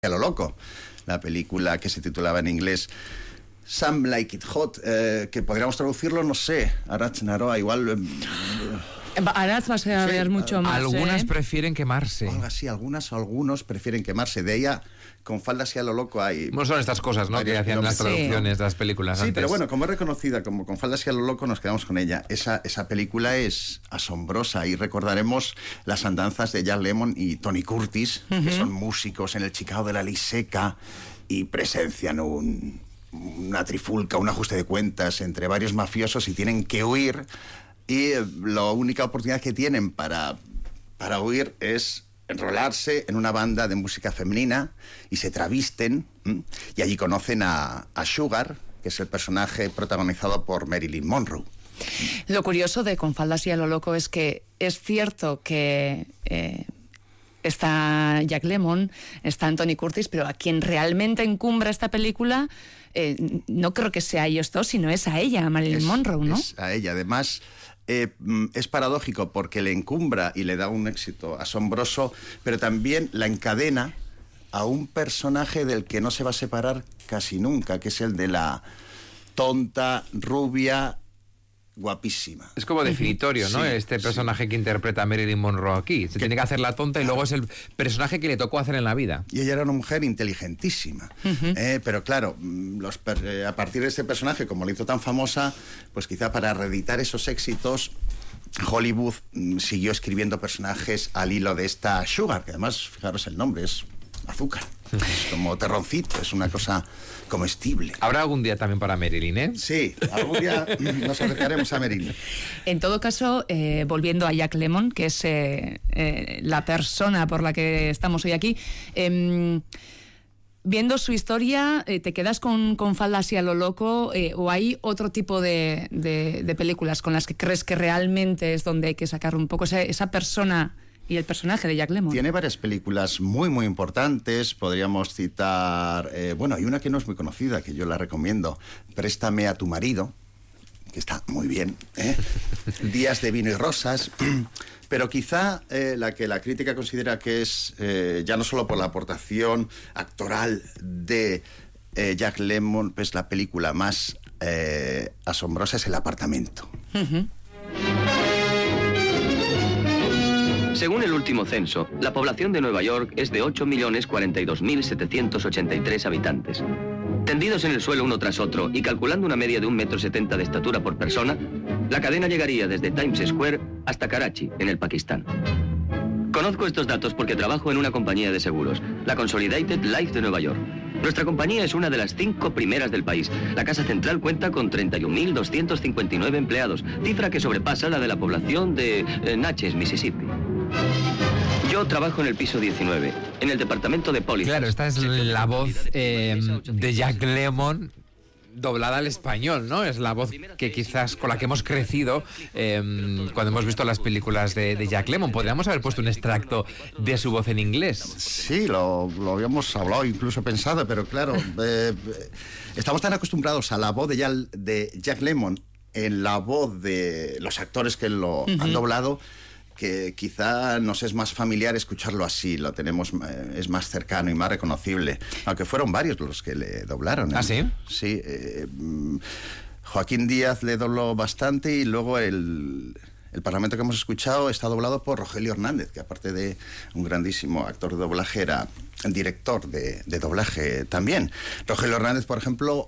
a lo loco, la película que se titulaba en inglés Some Like It Hot, que podríamos traducirlo, no sé, Aratz Naroa, igual... Aratz vas a ver mucho más. Algunas prefieren quemarse. Algo así, algunos prefieren quemarse. De ella, con falda así a lo loco hay... No son estas cosas, ¿no?, que hacían las traducciones de las películas antes. Sí, pero bueno, como es reconocida como con falda así a lo loco, nos quedamos con ella. Esa película es asombrosa y recordaremos las andanzas de Jack Lemmon y Tony Curtis, que son músicos en el Chicago de la ley seca y presencian una trifulca, un ajuste de cuentas entre varios mafiosos y tienen que huir. Y la única oportunidad que tienen para huir es enrolarse en una banda de música femenina y se travisten, y allí conocen a Sugar, que es el personaje protagonizado por Marilyn Monroe. Lo curioso de Con faldas y a lo loco es que es cierto que está Jack Lemmon, está Anthony Curtis, pero a quien realmente encumbra esta película no creo que sea a ellos dos, sino es a ella, a Marilyn Monroe, ¿no? Es a ella, además... es paradójico porque le encumbra y le da un éxito asombroso, pero también la encadena a un personaje del que no se va a separar casi nunca, que es el de la tonta, rubia, guapísima. Es como definitorio, ¿no? Sí, este personaje que interpreta a Marilyn Monroe aquí. Se tiene que hacer la tonta y luego es el personaje que le tocó hacer en la vida. Y ella era una mujer inteligentísima. Pero claro, a partir de este personaje, como lo hizo tan famosa, pues quizá para reeditar esos éxitos, Hollywood siguió escribiendo personajes al hilo de esta Sugar, que además, fijaros el nombre, es azúcar. Es como terroncito, es una cosa comestible. Habrá algún día también para Marilyn, ¿eh? Sí, algún día nos acercaremos a Marilyn. En todo caso, volviendo a Jack Lemmon, que es la persona por la que estamos hoy aquí, viendo su historia, ¿te quedas con faldas y a lo loco? ¿O hay otro tipo de películas con las que crees que realmente es donde hay que sacar un poco esa persona y el personaje de Jack Lemmon? Tiene varias películas muy, muy importantes. Podríamos citar... hay una que no es muy conocida, que yo la recomiendo. Préstame a tu marido, que está muy bien. Días de vino y rosas. Pero quizá la que la crítica considera que es, ya no solo por la aportación actoral de Jack Lemmon, pues la película más asombrosa es El apartamento. Según el último censo, la población de Nueva York es de 8.042.783 habitantes. Tendidos en el suelo uno tras otro y calculando una media de 1,70 m de estatura por persona, la cadena llegaría desde Times Square hasta Karachi, en el Pakistán. Conozco estos datos porque trabajo en una compañía de seguros, la Consolidated Life de Nueva York. Nuestra compañía es una de las 5 primeras del país. La casa central cuenta con 31.259 empleados, cifra que sobrepasa la de la población de Natchez, Mississippi. Yo trabajo en el piso 19, en el departamento de policía. Claro, esta es la voz de Jack Lemmon doblada al español, ¿no? Es la voz que quizás con la que hemos crecido cuando hemos visto las películas de Jack Lemmon. Podríamos haber puesto un extracto de su voz en inglés. Sí, lo habíamos hablado, incluso pensado, pero claro, estamos tan acostumbrados a la voz de Jack Lemmon en la voz de los actores que lo han doblado, que quizá nos es más familiar escucharlo así, lo tenemos, es más cercano y más reconocible, aunque fueron varios los que le doblaron. ¿Ah, sí? Sí, Joaquín Díaz le dobló bastante y luego el Parlamento que hemos escuchado está doblado por Rogelio Hernández, que aparte de un grandísimo actor de doblaje era director de doblaje también. Rogelio Hernández, por ejemplo,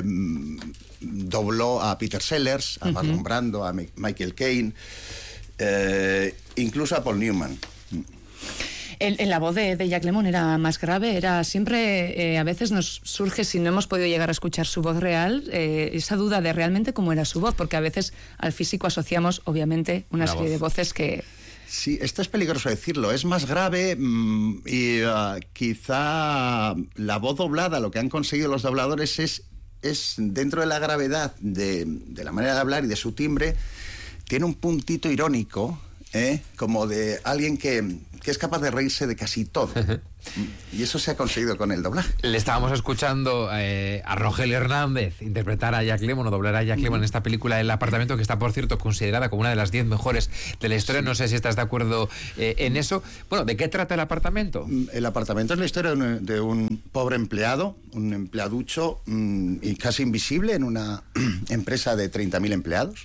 dobló a Peter Sellers, a Marlon Brando, a Michael Caine, incluso a Paul Newman. En la voz de Jack Lemmon era más grave, era siempre, a veces nos surge, si no hemos podido llegar a escuchar su voz real, esa duda de realmente cómo era su voz, porque a veces al físico asociamos, obviamente, una serie de voces que... Sí, esto es peligroso decirlo, es más grave y quizá la voz doblada, lo que han conseguido los dobladores es dentro de la gravedad de la manera de hablar y de su timbre, tiene un puntito irónico como de alguien que es capaz de reírse de casi todo. Y eso se ha conseguido con el doblaje. Le estábamos escuchando a Rogelio Hernández interpretar a Jack Lemmon o doblar a Jack Lemmon en esta película El apartamento, que está, por cierto, considerada como una de las 10 mejores de la historia. No sé si estás de acuerdo en eso. Bueno, ¿de qué trata El apartamento? El apartamento es la historia de un pobre empleado, un empleaducho y casi invisible en una empresa de 30.000 empleados,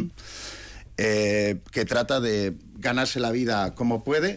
que trata de ganarse la vida como puede,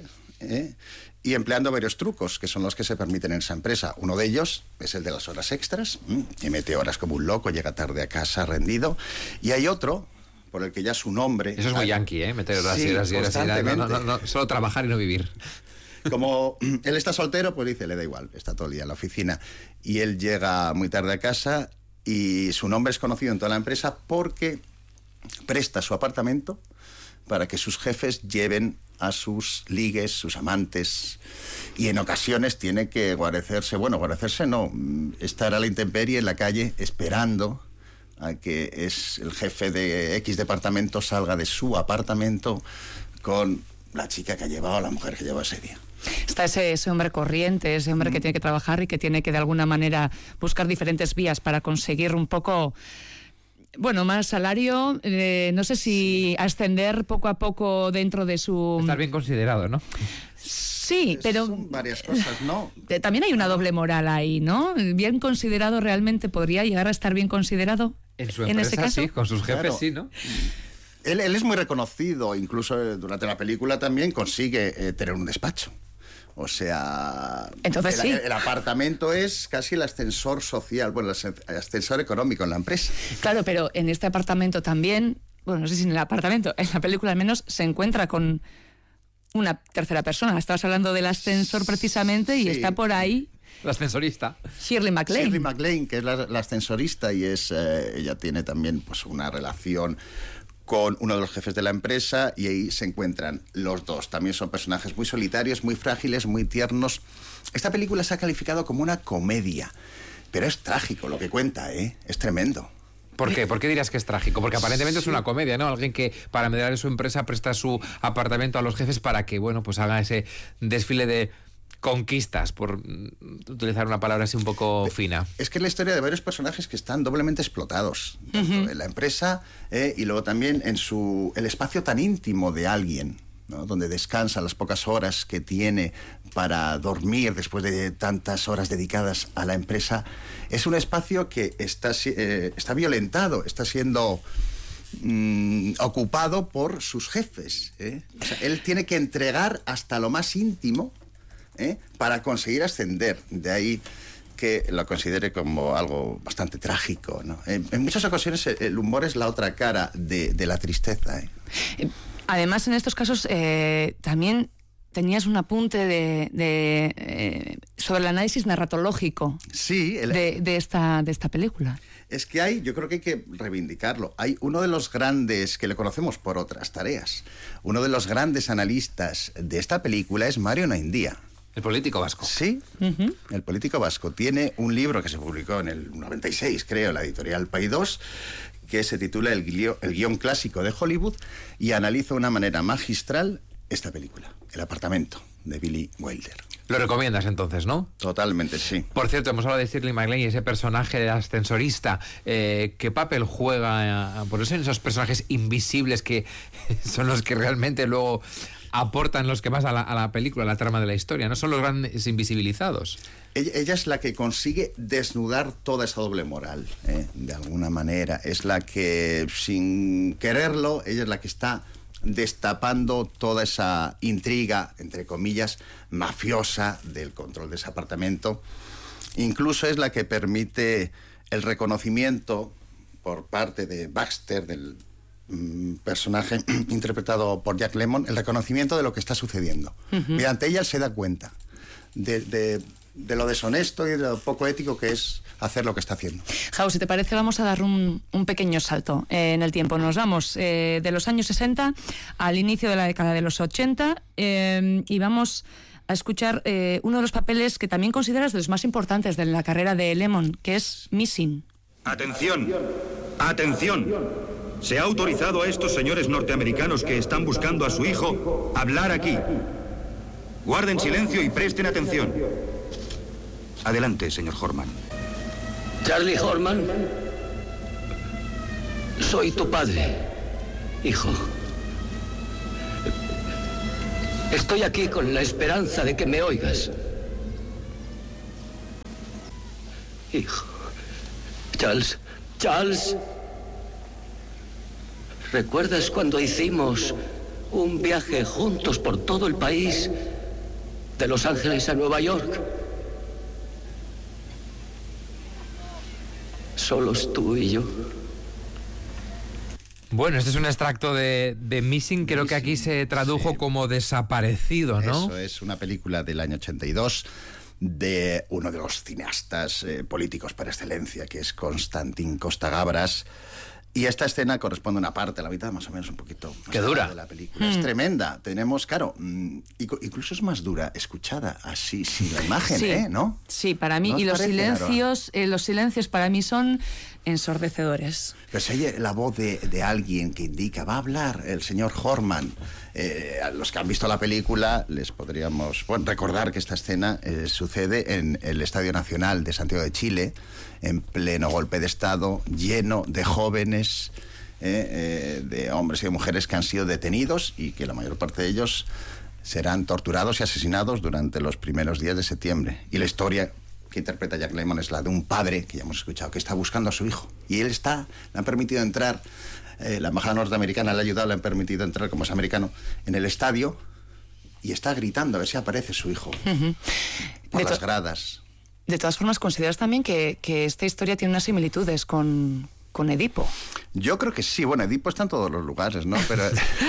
y empleando varios trucos, que son los que se permiten en esa empresa. Uno de ellos es el de las horas extras, que mete horas como un loco, llega tarde a casa rendido. Y hay otro, por el que ya su nombre... Eso es muy yankee, meter horas y horas y horas. No, solo trabajar y no vivir. Como él está soltero, pues dice, le da igual, está todo el día en la oficina. Y él llega muy tarde a casa y su nombre es conocido en toda la empresa porque presta su apartamento para que sus jefes lleven a sus ligues, sus amantes, y en ocasiones tiene que guarecerse no, estar a la intemperie en la calle esperando a que el jefe de X departamento salga de su apartamento con la chica que ha llevado, la mujer que lleva ese día. Está ese hombre corriente, ese hombre que tiene que trabajar y que tiene que de alguna manera buscar diferentes vías para conseguir un poco... Bueno, más salario, no sé si ascender poco a poco dentro de su... Estar bien considerado, ¿no? Sí, pero... Son varias cosas, ¿no? También hay una doble moral ahí, ¿no? Bien considerado realmente podría llegar a estar bien considerado. En su empresa, ese caso, sí, con sus jefes, claro. Sí, ¿no? Él es muy reconocido, incluso durante la película también consigue tener un despacho. O sea, entonces, sí. El apartamento es casi el ascensor social, bueno, el ascensor económico en la empresa. Claro, pero en este apartamento también, bueno, no sé si en el apartamento, en la película al menos se encuentra con una tercera persona. Estabas hablando del ascensor precisamente y está por ahí... La ascensorista. Shirley MacLaine. Shirley MacLaine, que es la ascensorista y ella tiene también pues una relación con uno de los jefes de la empresa y ahí se encuentran los dos. También son personajes muy solitarios, muy frágiles, muy tiernos. Esta película se ha calificado como una comedia, pero es trágico lo que cuenta, es tremendo. ¿Por qué? ¿Por qué dirías que es trágico? Porque aparentemente es una comedia, ¿no? Alguien que para medrar en su empresa presta su apartamento a los jefes para que, bueno, pues haga ese desfile de conquistas, por utilizar una palabra así un poco fina. Es que es la historia de varios personajes que están doblemente explotados, tanto en la empresa y luego también en el espacio tan íntimo de alguien, ¿no? Donde descansa las pocas horas que tiene para dormir después de tantas horas dedicadas a la empresa. Es un espacio que está violentado, está siendo ocupado por sus jefes. O sea, él tiene que entregar hasta lo más íntimo para conseguir ascender. De ahí que lo considere como algo bastante trágico, ¿no? En muchas ocasiones el humor es la otra cara de la tristeza. Además, en estos casos también tenías un apunte sobre el análisis narratológico de esta película. Es que yo creo que hay que reivindicarlo. Hay uno de los grandes, que le conocemos por otras tareas, uno de los grandes analistas de esta película es Mario Naindia. El político vasco. Sí, el político vasco. Tiene un libro que se publicó en el 96, creo, en la editorial Paidós, que se titula El guión clásico de Hollywood, y analiza de una manera magistral esta película, El apartamento, de Billy Wilder. Lo recomiendas entonces, ¿no? Totalmente, sí. Por cierto, hemos hablado de Shirley MacLaine y ese personaje de ascensorista. ¿Qué papel juega por eso en esos personajes invisibles que son los que realmente luego aportan los que más a la película, a la trama de la historia? No son los grandes invisibilizados. Ella es la que consigue desnudar toda esa doble moral, de alguna manera. Es la que, sin quererlo, ella es la que está destapando toda esa intriga, entre comillas, mafiosa del control de ese apartamento. Incluso es la que permite el reconocimiento por parte de Baxter, del personaje interpretado por Jack Lemmon, el reconocimiento de lo que está sucediendo. Mediante ella él se da cuenta de lo deshonesto y de lo poco ético que es hacer lo que está haciendo. Jau, si te parece, vamos a dar un pequeño salto en el tiempo. Nos vamos de los años 60 al inicio de la década de los 80 y vamos a escuchar uno de los papeles que también consideras de los más importantes de la carrera de Lemmon, que es Missing. Atención, atención. Se ha autorizado a estos señores norteamericanos que están buscando a su hijo hablar aquí. Guarden silencio y presten atención. Adelante, señor Horman. Charlie Horman, soy tu padre, hijo. Estoy aquí con la esperanza de que me oigas. Hijo. Charles. ¿Recuerdas cuando hicimos un viaje juntos por todo el país, de Los Ángeles a Nueva York? Solos tú y yo. Bueno, este es un extracto de Missing, creo que aquí se tradujo como Desaparecido, ¿no? Eso es una película del año 82 de uno de los cineastas políticos por excelencia, que es Konstantin Costa-Gavras. Y esta escena corresponde a una parte, la mitad más o menos, un poquito más ¡qué dura! De la película. Es tremenda. Tenemos, claro, incluso es más dura escuchada así, sin la imagen, sí, ¿no? Sí, para mí. ¿No Y os parece, los silencios para mí son ensordecedores. Pero se oye la voz de alguien que indica, va a hablar el señor Horman. A los que han visto la película les podríamos recordar que esta escena sucede en el Estadio Nacional de Santiago de Chile, en pleno golpe de Estado, lleno de jóvenes, de hombres y de mujeres que han sido detenidos y que la mayor parte de ellos serán torturados y asesinados durante los primeros días de septiembre. Y la historia que interpreta Jack Lemmon es la de un padre, que ya hemos escuchado, que está buscando a su hijo. Y él le han permitido entrar, la embajada norteamericana le ha ayudado, le han permitido entrar, como es americano, en el estadio, y está gritando a ver si aparece su hijo por las gradas. De todas formas, ¿consideras también que esta historia tiene unas similitudes con Edipo? Yo creo que sí. Bueno, Edipo está en todos los lugares, ¿no? Pero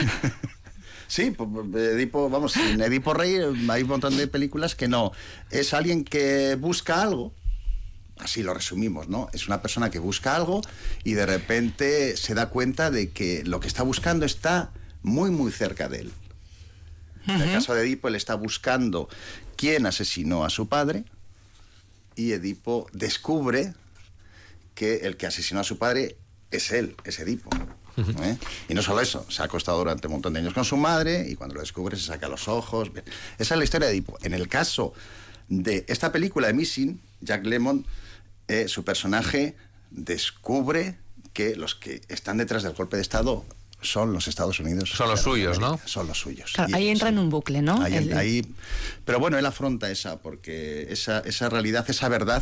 sí, Edipo, vamos, en Edipo Rey hay un montón de películas que no. Es alguien que busca algo, así lo resumimos, ¿no? Es una persona que busca algo y de repente se da cuenta de que lo que está buscando está muy, muy cerca de él. En el caso de Edipo, él está buscando quién asesinó a su padre, y Edipo descubre que el que asesinó a su padre es él, es Edipo. Y no solo eso, se ha acostado durante un montón de años con su madre y cuando lo descubre se saca los ojos. Bien. Esa es la historia de Edipo. En el caso de esta película de Missing, Jack Lemmon, su personaje descubre que los que están detrás del golpe de Estado son los Estados Unidos. Son los suyos, ¿no? Son los suyos. Claro, ahí entra en un bucle, ¿no? Pero bueno, él afronta porque esa realidad, esa verdad,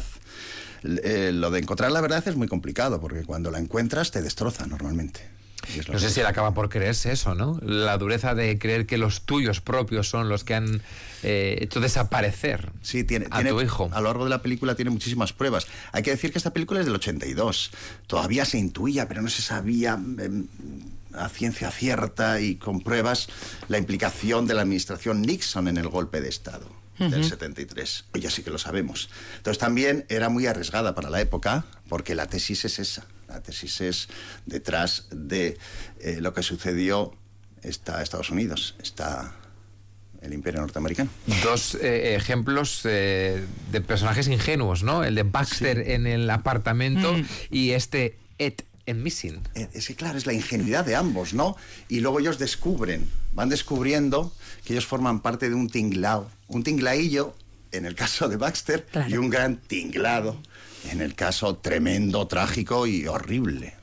lo de encontrar la verdad es muy complicado, porque cuando la encuentras te destroza normalmente. No sé si él acaba por creerse eso, ¿no? La dureza de creer que los tuyos propios son los que han hecho desaparecer a tu hijo. A lo largo de la película tiene muchísimas pruebas. Hay que decir que esta película es del 82. Todavía se intuía, pero no se sabía a ciencia cierta y con pruebas la implicación de la administración Nixon en el golpe de Estado del 73. Hoy ya sí que lo sabemos. Entonces también era muy arriesgada para la época, porque la tesis es esa. La tesis es detrás de lo que sucedió está Estados Unidos, está el Imperio Norteamericano. Dos ejemplos de personajes ingenuos, ¿no? El de Baxter en el apartamento y este Ed en Missing. Claro, es la ingenuidad de ambos, ¿no? Y luego ellos van descubriendo que ellos forman parte de un tinglao, un tinglaillo en el caso de Baxter, claro, y un gran tinglado en el caso tremendo, trágico y horrible.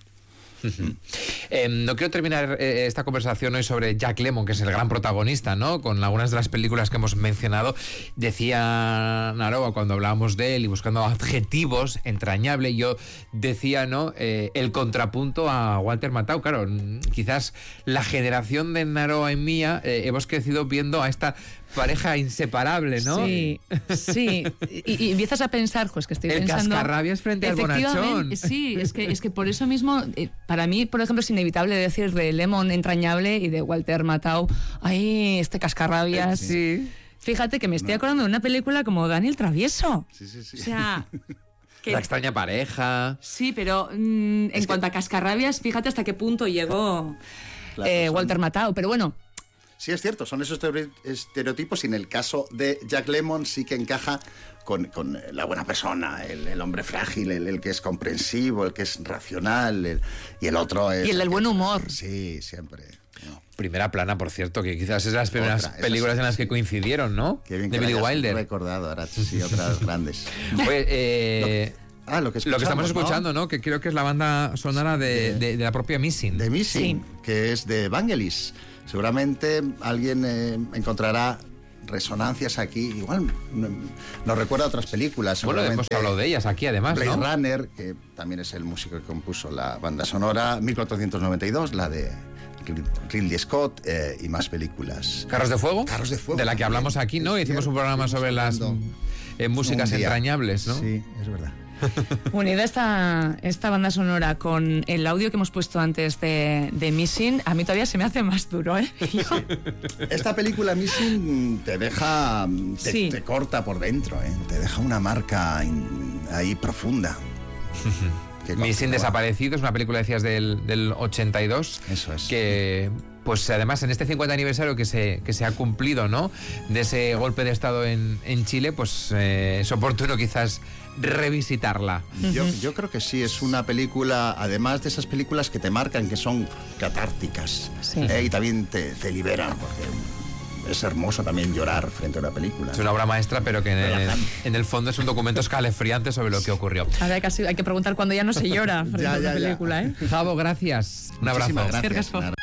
No quiero terminar esta conversación hoy sobre Jack Lemmon, que es el gran protagonista, ¿no? Con algunas de las películas que hemos mencionado. Decía Naroa, cuando hablábamos de él y buscando adjetivos, entrañable, yo decía, ¿no? El contrapunto a Walter Matthau. Claro, quizás la generación de Naroa y mía hemos crecido viendo a esta pareja inseparable, ¿no? Sí, sí. Y empiezas a pensar, pues que estoy pensando... El cascarrabias frente al bonachón. Sí, es que por eso mismo, para mí, por ejemplo, es inevitable decir de Lemmon entrañable y de Walter Matthau, ay, este cascarrabias. Sí. Fíjate que me estoy acordando de una película como Daniel Travieso. Sí. O sea... La extraña pareja. Sí, pero en cuanto a cascarrabias, fíjate hasta qué punto llegó Walter Matthau. Pero bueno... Sí, es cierto, son esos estereotipos y en el caso de Jack Lemmon sí que encaja con la buena persona, el hombre frágil, el que es comprensivo, el que es racional, y el otro es... Y el del buen humor. Sí, siempre. No. Primera plana, por cierto, que quizás es las primeras películas en las que coincidieron, ¿no? Qué bien de que Billy lo hayas Wilder. recordado, Aracho, sí, otras grandes. Pues, lo que estamos escuchando, ¿no? Que creo que es la banda sonora de la propia Missing. De Missing, Sí. que es de Vangelis. Seguramente alguien encontrará resonancias aquí. Igual nos recuerda a otras películas. Bueno, hemos hablado de ellas aquí, además, Blade ¿no? Runner, que también es el músico que compuso la banda sonora, 1492, la de Ridley Scott, y más películas. ¿Carros de Fuego? Carros de Fuego. De la que hablamos aquí, ¿no? Es Hicimos un cierto, programa sobre las músicas un día. entrañables, ¿no? Sí, es verdad. Unida esta banda sonora con el audio que hemos puesto antes de Missing, a mí todavía se me hace más duro, ¿eh? Esta película Missing te deja, Sí. te corta por dentro, ¿eh? Te deja una marca ahí profunda. Qué Missing cosa, Desaparecido es una película, decías, del 82. Eso es. Que, pues además, en este 50 aniversario que se ha cumplido, ¿no? De ese golpe de Estado en Chile, pues es oportuno quizás revisitarla. Yo creo que sí, es una película, además de esas películas que te marcan, que son catárticas, Sí. Y también te liberan, porque es hermoso también llorar frente a una película. Es una obra maestra, pero que Relajante. en el fondo es un documento escalofriante sobre lo que ocurrió. Ahora hay que preguntar cuando ya no se llora frente a una película, ¿eh? Javo, gracias. Un abrazo. Muchísimas gracias. Eskerrik asko.